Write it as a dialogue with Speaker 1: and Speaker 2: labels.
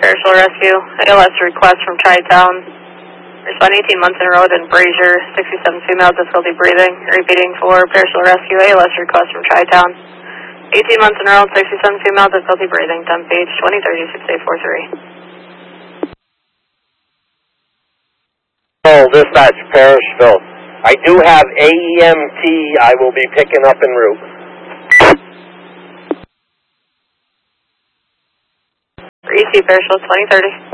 Speaker 1: Parashville Rescue. ALS request from Chi-Town. Respond 18 months in road in Brazier, 67 female, difficulty breathing. Repeating for Parashville Rescue, ALS request from Chi-Town. 18 months in road, 67 female, difficulty breathing. Temp page 2030-6843.
Speaker 2: Oh, dispatch, Parashville. I do have AEMT I will be picking up en route.
Speaker 1: For EC Parashville 2030.